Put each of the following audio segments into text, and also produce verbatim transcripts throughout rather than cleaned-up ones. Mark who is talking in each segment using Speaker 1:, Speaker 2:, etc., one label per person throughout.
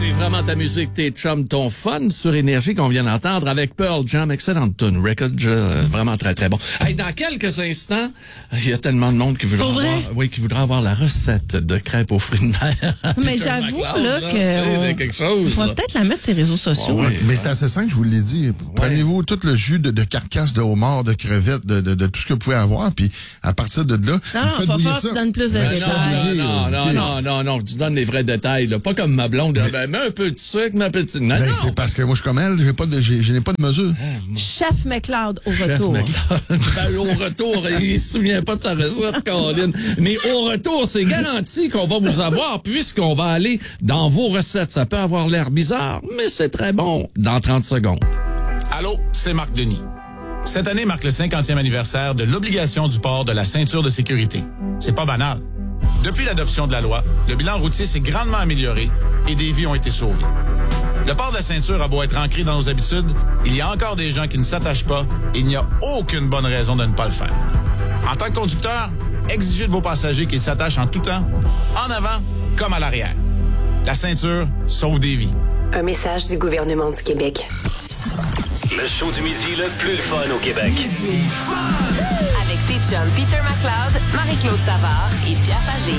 Speaker 1: c'est vraiment ta musique, tes chums, ton fun sur Énergie qu'on vient d'entendre avec Pearl Jam. Excellente tune, record, euh, vraiment très très bon. Hey, dans quelques instants, il y a tellement de monde qui voudra avoir, oui, qui voudra avoir la recette de crêpes aux fruits de mer.
Speaker 2: Mais j'avoue là, là que on,
Speaker 1: quelque chose,
Speaker 2: on va peut-être la mettre sur les réseaux sociaux.
Speaker 3: Oh, oui, mais c'est assez simple, je vous l'ai dit. Prenez-vous tout le jus de, de carcasse, de homard, de crevettes, de, de, de tout ce que vous pouvez avoir, puis à partir de là,
Speaker 2: non,
Speaker 3: vous
Speaker 2: non,
Speaker 3: faites
Speaker 2: faut
Speaker 3: bouillir
Speaker 2: faire
Speaker 3: ça.
Speaker 2: Tu donnes plus de
Speaker 1: non,
Speaker 2: détails.
Speaker 1: Non, non, non, non, non, tu donnes les vrais détails, là. Pas comme ma blonde. Mais... Ben, mets un peu de sucre, mets un peu de... Non,
Speaker 3: ben,
Speaker 1: non.
Speaker 3: c'est parce que moi, je suis comme elle, j'ai pas de, j'ai, je n'ai pas de mesure.
Speaker 2: Ah, Chef McLeod au
Speaker 1: Chef
Speaker 2: retour.
Speaker 1: McLeod. Ben, au retour, il se souvient pas de sa recette, Caroline. Mais au retour, c'est garanti qu'on va vous avoir puisqu'on va aller dans vos recettes. Ça peut avoir l'air bizarre, mais c'est très bon. Dans trente secondes.
Speaker 4: Allô, c'est Marc Denis. Cette année marque le cinquantième anniversaire de l'obligation du port de la ceinture de sécurité. C'est pas banal. Depuis l'adoption de la loi, le bilan routier s'est grandement amélioré et des vies ont été sauvées. Le port de la ceinture a beau être ancré dans nos habitudes, il y a encore des gens qui ne s'attachent pas et il n'y a aucune bonne raison de ne pas le faire. En tant que conducteur, exigez de vos passagers qu'ils s'attachent en tout temps, en avant comme à l'arrière. La ceinture sauve des vies.
Speaker 5: Un message du gouvernement du Québec.
Speaker 6: Le show du midi le plus fun au Québec.
Speaker 5: Midi.
Speaker 7: Avec tes chums Peter McLeod, Marie-Claude Savard et Pierre Pagé.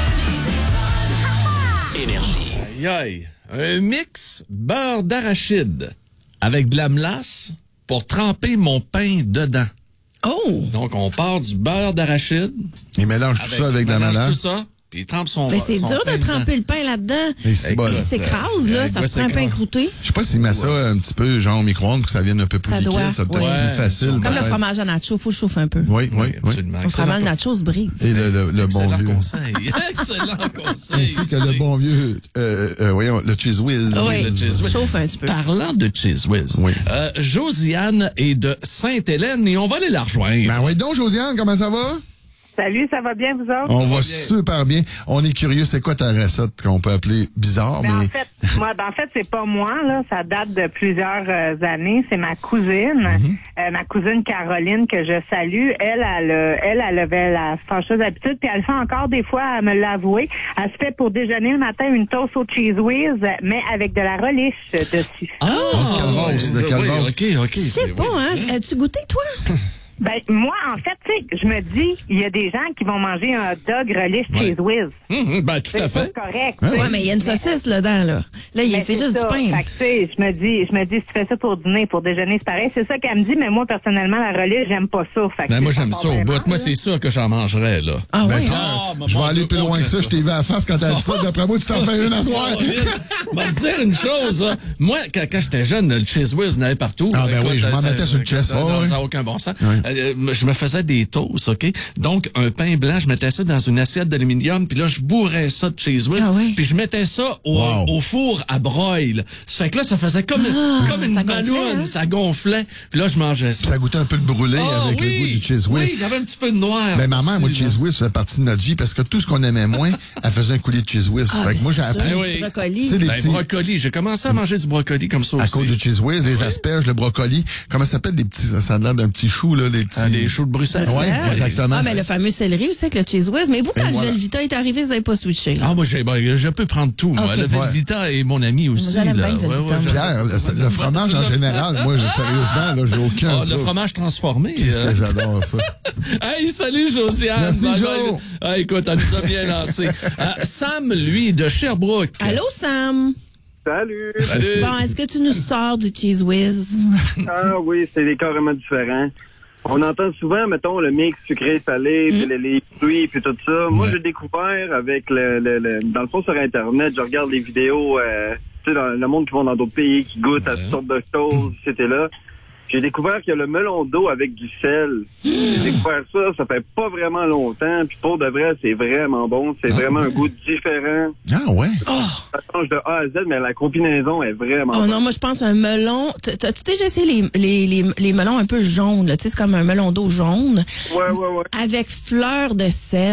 Speaker 6: Énergie.
Speaker 1: Aïe, aïe. Un mix beurre d'arachide avec de la melasse pour tremper mon pain dedans.
Speaker 2: Oh!
Speaker 1: Donc, on part du beurre d'arachide.
Speaker 3: Il mélange tout
Speaker 1: avec,
Speaker 3: ça avec de la
Speaker 1: mélange
Speaker 3: malade.
Speaker 1: tout ça, puis il trempe son
Speaker 2: Mais c'est
Speaker 1: son
Speaker 2: dur
Speaker 1: pain
Speaker 2: de tremper
Speaker 1: dedans.
Speaker 2: le pain là-dedans.
Speaker 3: Et c'est bon.
Speaker 2: Il s'écrase, là,
Speaker 1: euh,
Speaker 2: ça
Speaker 1: ouais,
Speaker 2: te prend un pain
Speaker 1: s'écrase.
Speaker 2: croûté.
Speaker 3: Je sais pas s'il met ça un petit peu, genre au micro-ondes, pour que ça vienne un peu plus
Speaker 2: Ça
Speaker 3: liquide.
Speaker 2: doit,
Speaker 3: Ça peut être
Speaker 2: ouais.
Speaker 3: plus facile.
Speaker 2: Comme le
Speaker 3: peut-être.
Speaker 2: fromage à nacho, faut le chauffer un peu.
Speaker 3: Oui, oui, oui.
Speaker 1: absolument.
Speaker 2: Autrement, le
Speaker 1: Excellent,
Speaker 2: nacho se brise.
Speaker 3: Et le, le, le bon
Speaker 1: excellent
Speaker 3: vieux.
Speaker 1: conseil. Excellent conseil.
Speaker 3: Ainsi que le bon vieux, euh, euh, voyons, le cheese whiz.
Speaker 2: Oui,
Speaker 1: le cheese whiz.
Speaker 2: chauffe un petit peu.
Speaker 1: Parlant de Cheese Whiz,
Speaker 3: Oui.
Speaker 1: euh, Josiane est de Sainte-Hélène et on va aller la rejoindre.
Speaker 3: Ben oui, donc, Josiane, comment ça va?
Speaker 8: Salut, ça va bien, vous autres?
Speaker 3: On va
Speaker 1: bien.
Speaker 3: super bien. On est curieux, c'est quoi ta recette qu'on peut appeler bizarre,
Speaker 8: Ben,
Speaker 3: mais...
Speaker 8: en fait, moi, ben, en fait, c'est pas moi, là. Ça date de plusieurs euh, années. C'est ma cousine,
Speaker 3: Mm-hmm.
Speaker 8: euh, ma cousine Caroline, que je salue. Elle, elle, euh, elle, elle avait la fâcheuse habitude, puis elle fait encore des fois, à me l'avouer. Elle se fait pour déjeuner le matin une toast au cheese whiz, mais avec de la relish dessus.
Speaker 1: Ah,
Speaker 3: de Calvados, de
Speaker 1: oui,
Speaker 3: Calvados.
Speaker 1: OK, OK.
Speaker 2: Je sais pas, hein. As-tu goûté, toi?
Speaker 8: Ben, moi, en fait, tu sais, je me dis, il y a des gens qui vont manger un hot dog relish
Speaker 1: Ouais.
Speaker 8: cheese whiz.
Speaker 1: Hum, ben, tout à
Speaker 8: C'est
Speaker 1: fait.
Speaker 8: pas correct.
Speaker 3: Ouais,
Speaker 8: tu sais.
Speaker 2: Ouais, mais il y a une saucisse là-dedans, là. Là, il-
Speaker 8: Ben,
Speaker 2: c'est juste
Speaker 8: ça.
Speaker 2: du pain.
Speaker 8: Fait que, tu sais, je me dis, je me dis, si tu fais ça pour dîner, pour déjeuner, c'est pareil. C'est ça qu'elle me dit, mais moi, personnellement, la relish, j'aime pas ça. Fait que
Speaker 1: Ben, moi,
Speaker 8: c'est
Speaker 1: j'aime
Speaker 8: pas
Speaker 1: ça au
Speaker 8: vraiment,
Speaker 1: bout. Moi,
Speaker 8: là.
Speaker 1: c'est sûr que j'en mangerais, là.
Speaker 2: Ah
Speaker 3: Ben,
Speaker 2: oui,
Speaker 3: Pierre,
Speaker 2: hein?
Speaker 1: Ah,
Speaker 3: je vais
Speaker 1: maman,
Speaker 3: aller
Speaker 1: deux
Speaker 3: plus loin que ça.
Speaker 1: autres,
Speaker 3: Je t'ai vu à la face quand t'as dit ça. D'après moi, tu t'en fais une à soir.
Speaker 1: Je vais te dire une chose, là. Moi, quand, quand j'étais jeune, le cheese whiz n'avait partout.
Speaker 3: Ah, ben
Speaker 1: Écoute,
Speaker 3: oui, je m'en
Speaker 1: ça-
Speaker 3: mettais sur le chest,
Speaker 1: Ça
Speaker 3: ouais, ouais.
Speaker 1: ça n'a aucun bon sens.
Speaker 3: Ouais.
Speaker 1: Euh, je me faisais des toasts, OK? Donc, un pain blanc, je mettais ça dans une assiette d'aluminium, puis là, je bourrais ça de cheese whiz,
Speaker 2: Ah oui.
Speaker 1: puis je mettais ça au,
Speaker 3: Wow.
Speaker 1: au four à broil. Ça fait que là, ça faisait comme,
Speaker 2: Ah,
Speaker 1: comme une
Speaker 2: ça gonflait,
Speaker 1: ballonne,
Speaker 2: hein?
Speaker 1: ça gonflait, puis là, je mangeais ça.
Speaker 3: Ça goûtait un peu le brûlé
Speaker 1: Ah,
Speaker 3: avec
Speaker 1: oui,
Speaker 3: le goût du cheese whiz.
Speaker 1: Oui, il y avait un petit peu de noir.
Speaker 3: Mais ma mère, moi, le
Speaker 1: dessus,
Speaker 3: cheese
Speaker 1: là.
Speaker 3: whiz faisait partie de notre vie parce que tout ce qu'on aimait moins, elle faisait un coulis de cheese whiz.
Speaker 2: Ah,
Speaker 3: fait
Speaker 2: mais
Speaker 3: que moi, j'ai
Speaker 2: c'est sûr.
Speaker 3: appris
Speaker 1: Ben oui.
Speaker 2: Brocoli.
Speaker 3: Tu sais, les
Speaker 1: Ben,
Speaker 3: petits-
Speaker 1: brocoli. J'ai commencé à manger du brocoli comme ça
Speaker 3: à
Speaker 1: aussi.
Speaker 3: cause du cheese whiz, les asperges, le brocoli. Comment ça s'appelle, des petits, ça a l'air d'un petit chou, là, les petits.
Speaker 1: Ah, les choux de Bruxelles.
Speaker 3: Ouais,
Speaker 2: Bruxelles.
Speaker 3: exactement.
Speaker 2: Ah, mais le fameux céleri aussi avec le cheese whiz. Mais vous, quand
Speaker 3: Et
Speaker 2: le
Speaker 3: voilà.
Speaker 2: Velvita est arrivé, vous n'avez pas switché, là.
Speaker 1: Ah, moi, j'ai, ben, je peux prendre tout, moi.
Speaker 2: Ok.
Speaker 1: Le Velvita est mon ami aussi,
Speaker 2: J'aime
Speaker 1: là.
Speaker 2: bien le Velvita, moi.
Speaker 1: je-
Speaker 3: Pierre, le, le fromage en général, moi, je- sérieusement, là, j'ai aucun.
Speaker 1: Ah, le
Speaker 3: trouble.
Speaker 1: fromage transformé.
Speaker 3: Qu'est-ce
Speaker 1: euh.
Speaker 3: que j'adore ça.
Speaker 1: Hey, salut, Josiane.
Speaker 3: Merci,
Speaker 1: Bye,
Speaker 3: Joe.
Speaker 1: bye. Ah, écoute, elle nous a bien lancé. Euh, Sam, lui, de Sherbrooke.
Speaker 2: Allô, Sam?
Speaker 9: Salut!
Speaker 1: Salut.
Speaker 2: Bon, est-ce que tu nous sors du cheese whiz?
Speaker 9: Ah oui, c'est carrément différent. On entend souvent, mettons, le mix sucré-salé, puis les, les fruits, puis tout ça. Moi,
Speaker 3: Ouais.
Speaker 9: j'ai découvert avec le, le, le... Dans le fond, sur Internet, je regarde les vidéos, euh, tu sais, dans le monde qui vont dans d'autres pays, qui goûtent à
Speaker 1: Ouais.
Speaker 9: toutes sortes de choses, c'était là. J'ai découvert qu'il y a le melon d'eau avec du sel. J'ai découvert ça, ça fait pas vraiment longtemps. Puis pour de vrai, c'est vraiment bon. C'est
Speaker 1: Ah,
Speaker 9: vraiment
Speaker 1: ouais.
Speaker 9: un goût différent.
Speaker 3: Ah, ouais.
Speaker 9: Ça change de A à Z, mais la combinaison est vraiment
Speaker 2: Oh
Speaker 9: bonne.
Speaker 2: non, moi, je pense un melon. T- T'as-tu déjà essayé les, les, les, les melons un peu jaunes, là? Tu sais, c'est comme un melon d'eau jaune.
Speaker 9: Ouais, ouais, ouais.
Speaker 2: Avec fleur de sel.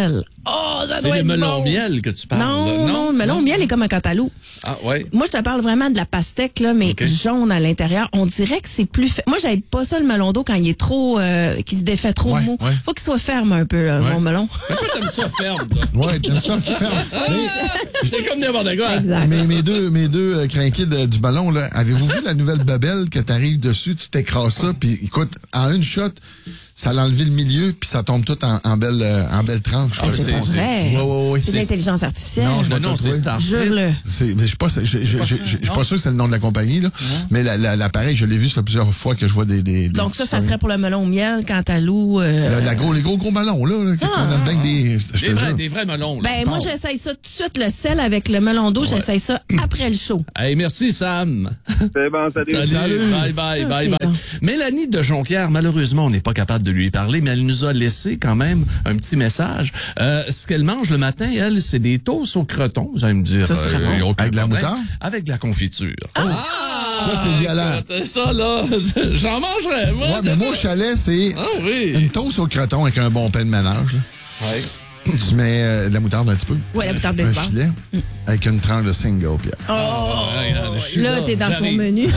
Speaker 2: Oh, ça
Speaker 1: C'est
Speaker 2: doit
Speaker 1: le
Speaker 2: être
Speaker 1: melon
Speaker 2: bon.
Speaker 1: miel que tu parles.
Speaker 2: Non,
Speaker 1: là.
Speaker 2: non,
Speaker 1: non,
Speaker 2: le melon miel est comme un cantaloupe.
Speaker 1: Ah, ouais.
Speaker 2: Moi, je te parle vraiment de la pastèque, là, mais
Speaker 1: Okay.
Speaker 2: jaune à l'intérieur. On dirait que c'est plus... Fa... Moi, j'aime pas ça, le melon d'eau, quand il est trop... Euh, qu'il se défait trop
Speaker 3: Ouais,
Speaker 2: mou.
Speaker 3: ouais.
Speaker 2: Faut qu'il soit ferme un peu, là,
Speaker 3: Ouais.
Speaker 2: mon melon.
Speaker 1: Pourquoi t'aimes ça ferme, toi?
Speaker 3: Ouais, t'aimes ça ferme.
Speaker 1: C'est comme n'importe quoi.
Speaker 2: Exact.
Speaker 3: Mais mes deux, mes deux euh, crinqués de- du ballon, là, avez-vous vu la nouvelle babelle que t'arrives dessus, tu t'écrases ça, puis écoute, en une shot, ça l'a enlevé le milieu, puis ça tombe tout en, en belle, euh, en belle tranche.
Speaker 1: Ah,
Speaker 3: là.
Speaker 1: c'est-
Speaker 2: C'est pas
Speaker 1: c'est-
Speaker 2: vrai.
Speaker 3: Ouais, ouais, ouais.
Speaker 2: C'est de
Speaker 3: C'est-
Speaker 2: l'intelligence artificielle.
Speaker 3: Non, je
Speaker 1: Non,
Speaker 3: vais
Speaker 1: non,
Speaker 3: te
Speaker 1: c'est
Speaker 3: trouver.
Speaker 1: Starfleet.
Speaker 2: Jure-le.
Speaker 3: C'est, mais je suis pas, je, je, je, je, je suis pas sûr que c'est le nom de la compagnie, là. Mais la, la, l'appareil, je l'ai vu, ça fait plusieurs fois que je vois des, des, des
Speaker 2: Donc ça, ça serait pour le melon miel, cantaloupe. Euh...
Speaker 3: La, la gros, les gros, gros ballons, là, là, qui
Speaker 2: Ah.
Speaker 3: qu'on aime bien que des, je
Speaker 1: Des
Speaker 3: te
Speaker 1: vrais,
Speaker 3: jure.
Speaker 1: des vrais melons. Là.
Speaker 2: Ben, moi, j'essaye ça tout de suite, le sel avec le melon d'eau, j'essaye ça après le show.
Speaker 1: Hey, merci, Sam.
Speaker 9: C'est bon, salut.
Speaker 1: Salut.
Speaker 3: Salut.
Speaker 1: Bye, bye,
Speaker 2: Ça,
Speaker 1: bye,
Speaker 2: c'est
Speaker 1: bye.
Speaker 2: bon.
Speaker 1: Mélanie de Jonquière, malheureusement, on n'est pas capable de lui parler, mais elle nous a laissé quand même un petit message. Euh, ce qu'elle mange le matin, elle, c'est des toasts au croton. Vous allez me dire.
Speaker 2: Ça, c'est très
Speaker 1: euh,
Speaker 2: bon.
Speaker 1: y a aucun
Speaker 3: Avec de la
Speaker 1: problème.
Speaker 3: moutarde?
Speaker 1: Avec de la confiture. Ah!
Speaker 3: Ça, c'est violent.
Speaker 1: écoute, Ça, là, j'en mangerais, moi.
Speaker 3: Ouais, mais moi, au chalet, c'est
Speaker 1: Ah oui.
Speaker 3: une toast au croton avec un bon pain de ménage, là.
Speaker 1: Ouais.
Speaker 3: Tu mets euh, de la moutarde un petit peu.
Speaker 2: Ouais, la moutarde
Speaker 3: Un
Speaker 2: baseball.
Speaker 3: filet. Avec une tranche de single, Pierre.
Speaker 2: Oh,
Speaker 1: ouais, là, je suis
Speaker 2: là,
Speaker 1: là,
Speaker 2: t'es dans son
Speaker 1: j'arrive.
Speaker 2: menu.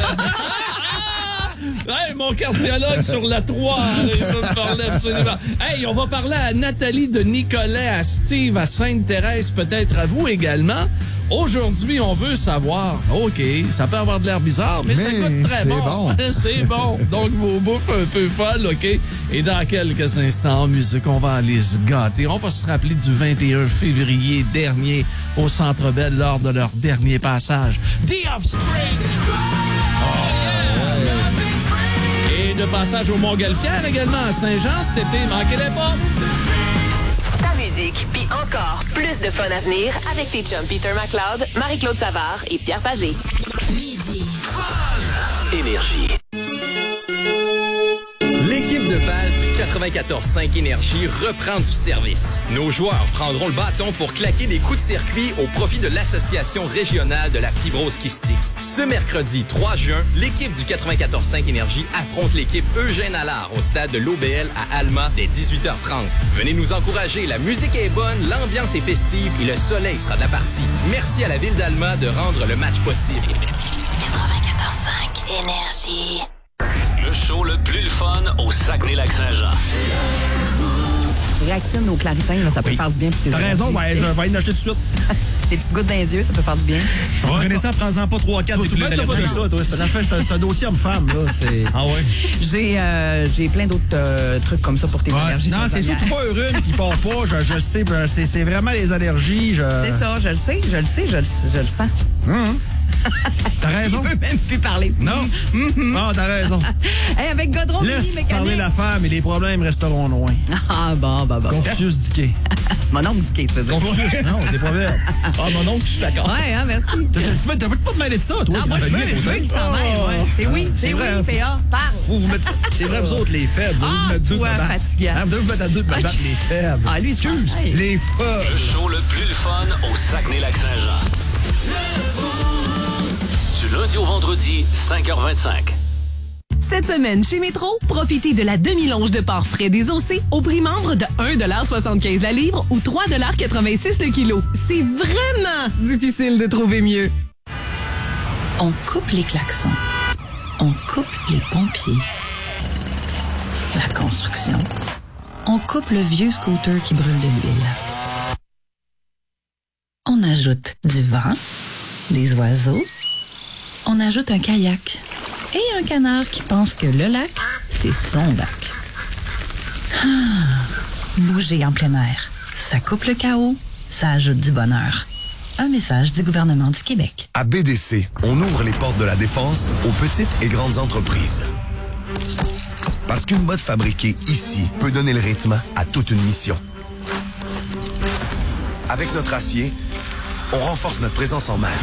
Speaker 1: Hey, mon cardiologue sur la trois, il va se parler absolument. Hey, on va parler à Nathalie de Nicolet, à Steve, à Sainte-Thérèse, peut-être à vous également. Aujourd'hui, on veut savoir, OK, ça peut avoir de l'air bizarre, mais, ça
Speaker 3: Mais
Speaker 1: goûte très
Speaker 3: c'est
Speaker 1: bon.
Speaker 3: bon.
Speaker 1: C'est bon. Donc, vos bouffes un peu folles, OK? Et dans quelques instants, en musique, on va aller se gâter. On va se rappeler du vingt et un février dernier au Centre Bell lors de leur dernier passage. The Offspring! Et de passage au Montgolfière également à Saint-Jean cet été. Manquez-les pas!
Speaker 7: Ta musique, puis encore plus de fun à venir avec tes chums Peter McLeod, Marie-Claude Savard et Pierre Pagé.
Speaker 6: Énergie.
Speaker 10: L'équipe de balle du quatre-vingt-quatorze cinq Énergie reprend du service. Nos joueurs prendront le bâton pour claquer des coups de circuit au profit de l'Association régionale de la fibrose kystique. Ce mercredi trois juin, l'équipe du quatre-vingt-quatorze cinq Énergie affronte l'équipe Eugène Allard au stade de l'O B L à Alma dès dix-huit heures trente. Venez nous encourager, la musique est bonne, l'ambiance est festive et le soleil sera de la partie. Merci à la ville d'Alma de rendre le match possible.
Speaker 7: quatre-vingt-quatorze cinq Énergie.
Speaker 6: Le show le plus le fun au Saguenay-Lac-Saint-Jean.
Speaker 11: Réactine au claritin, là, ça peut faire du bien pour tes
Speaker 12: T'as raison, ben, je vais aller l'acheter tout de suite.
Speaker 11: Des petites gouttes dans les yeux, ça peut faire du bien.
Speaker 12: Si vous connaissez ça, prends-en pas trois quatre. Tu même pas de ça, toi. C'est un, affaire- c'est un, c'est un dossier homme-femme, là. C'est... Ah ouais?
Speaker 11: J'ai euh, j'ai plein d'autres euh, trucs comme ça pour tes
Speaker 12: Ouais.
Speaker 11: allergies.
Speaker 12: Non, c'est
Speaker 11: saisonnières.
Speaker 12: surtout pas un rhume qui part pas. Je, je le sais. ben, C'est, c'est vraiment les allergies. Je...
Speaker 11: C'est ça, je le sais, je le sais, je le, je le sens.
Speaker 12: Hum. T'as raison.
Speaker 11: Il veut même plus parler.
Speaker 12: Non. Non, t'as raison.
Speaker 11: Hey, avec Godron, Mini
Speaker 12: Laisse
Speaker 11: Mécanique.
Speaker 12: parler la femme et les problèmes resteront loin.
Speaker 11: Ah, bon, bon, bon.
Speaker 12: Confucius Dickey.
Speaker 11: Mon oncle Dickey, tu veux dire.
Speaker 12: Confucius, non, c'est des proverbes. Ah, mon oncle, je suis d'accord.
Speaker 11: Ouais, hein, merci.
Speaker 12: T'as, t'as, t'as pas te mêler de ça, toi.
Speaker 11: Non, moi, je veux, je veux qu'il s'en mêle, ouais. C'est oui,
Speaker 12: C'est
Speaker 11: c'est oui,
Speaker 12: vrai,
Speaker 11: P A, parle.
Speaker 12: Faut vous mettre, c'est vrai, vous autres, les faibles. Vous
Speaker 11: Ah,
Speaker 12: devez vous mettre deux
Speaker 11: toi,
Speaker 12: de me battre.
Speaker 11: fatigant.
Speaker 12: Hein, vous devez vous mettre à deux de me battre, les faibles.
Speaker 11: Ah, lui, il se
Speaker 12: Excuse,
Speaker 11: pareil.
Speaker 12: les faibles.
Speaker 6: Le show le plus le fun au Saguenay-Lac-Saint-Jean. Du lundi au vendredi, cinq heures vingt-cinq.
Speaker 13: Cette semaine, chez Métro, profitez de la demi-longe de porc frais des O C au prix membre de un dollar soixante-quinze la livre ou trois dollars quatre-vingt-six le kilo. C'est vraiment difficile de trouver mieux.
Speaker 14: On coupe les klaxons. On coupe les pompiers. La construction. On coupe le vieux scooter qui brûle de l'huile. On ajoute du vent, des oiseaux. On ajoute un kayak et un canard qui pense que le lac, c'est son lac. Ah, bouger en plein air. Ça coupe le chaos, ça ajoute du bonheur. Un message du gouvernement du Québec.
Speaker 15: À B D C, on ouvre les portes de la défense aux petites et grandes entreprises. Parce qu'une botte fabriquée ici peut donner le rythme à toute une mission. Avec notre acier, on renforce notre présence en mer.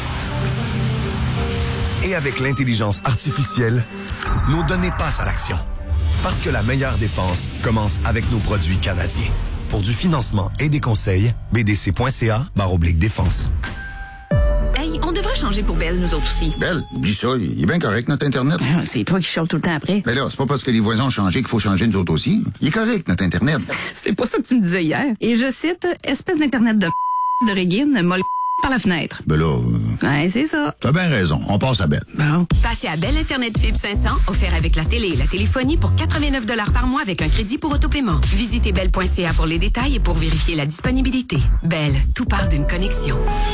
Speaker 15: Et avec l'intelligence artificielle, nos données passent à l'action. Parce que la meilleure défense commence avec nos produits canadiens. Pour du financement et des conseils, b d c point c a barre oblique défense.
Speaker 13: Hey, on devrait
Speaker 16: changer pour Belle, nous autres aussi.
Speaker 17: Belle, oublie ça, il est bien correct, notre Internet.
Speaker 16: Ah, c'est toi qui chiales tout le temps après.
Speaker 17: Mais là, c'est pas parce que les voisins ont changé qu'il faut changer nous autres aussi. Il est correct, notre Internet.
Speaker 16: C'est pas ça que tu me disais hier. Et je cite, espèce d'Internet de de Régine, molle par la fenêtre.
Speaker 17: Ben là... Euh...
Speaker 16: Ouais, c'est ça.
Speaker 17: T'as bien raison, on passe à Belle.
Speaker 16: Bon.
Speaker 18: Passez à Belle Internet Fibre cinq cents, offert avec la télé et la téléphonie pour quatre-vingt-neuf dollars par mois avec un crédit pour autopaiement. Visitez belle point c a pour les détails et pour vérifier la disponibilité. Belle, tout part d'une connexion.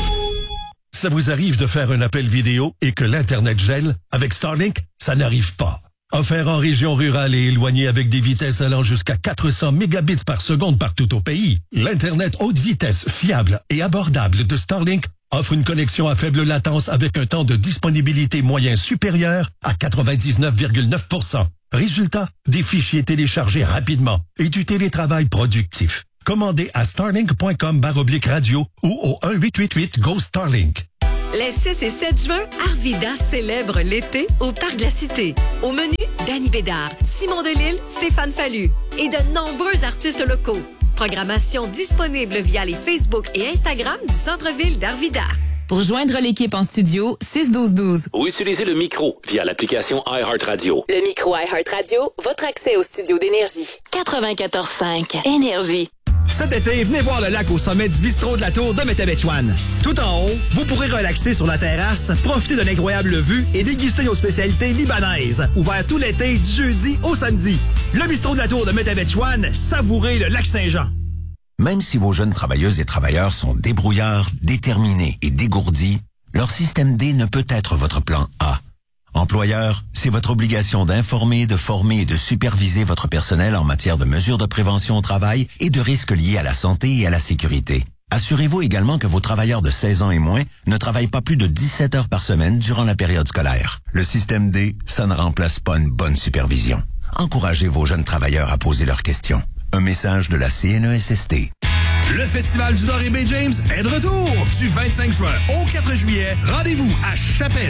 Speaker 19: Ça vous arrive de faire un appel vidéo et que l'Internet gèle? Avec Starlink, ça n'arrive pas. Offert en région rurale et éloignée avec des vitesses allant jusqu'à quatre cents mégabits par seconde partout au pays, l'Internet haute vitesse, fiable et abordable de Starlink offre une connexion à faible latence avec un temps de disponibilité moyen supérieur à quatre-vingt-dix-neuf virgule neuf pour cent. Résultat, des fichiers téléchargés rapidement et du télétravail productif. Commandez à starlink point com barre oblique radio ou au un huit huit huit go Starlink.
Speaker 20: Les six et sept juin, Arvida célèbre l'été au Parc de la Cité. Au menu, Danny Bédard, Simon Delille, Stéphane Fallu et de nombreux artistes locaux. Programmation disponible via les Facebook et Instagram du centre-ville d'Arvida.
Speaker 21: Pour joindre l'équipe en studio, six douze douze.
Speaker 6: Ou utilisez le micro via l'application iHeartRadio.
Speaker 7: Le micro iHeartRadio, votre accès au studio d'Énergie. quatre-vingt-quatorze cinq Énergie.
Speaker 22: Cet été, venez voir le lac au sommet du bistrot de la Tour de Métabetchouane. Tout en haut, vous pourrez relaxer sur la terrasse, profiter d'une incroyable vue et déguster nos spécialités libanaises. Ouvert tout l'été, du jeudi au samedi. Le bistrot de la Tour de Métabetchouane, savourez le lac Saint-Jean.
Speaker 23: Même si vos jeunes travailleuses et travailleurs sont débrouillards, déterminés et dégourdis, leur système D ne peut être votre plan A. Employeur, c'est votre obligation d'informer, de former et de superviser votre personnel en matière de mesures de prévention au travail et de risques liés à la santé et à la sécurité. Assurez-vous également que vos travailleurs de seize ans et moins ne travaillent pas plus de dix-sept heures par semaine durant la période scolaire. Le système D, ça ne remplace pas une bonne supervision. Encouragez vos jeunes travailleurs à poser leurs questions. Un message de la C N E S S T.
Speaker 24: Le Festival du Nord et Baie James est de retour du vingt-cinq juin au quatre juillet. Rendez-vous à Chapelle.